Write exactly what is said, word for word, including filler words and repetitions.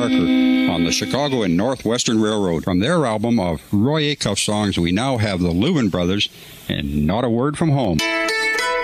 Parker on the Chicago and Northwestern Railroad. From their album of Roy Acuff songs, we now have the Louvin Brothers and Not a Word from Home.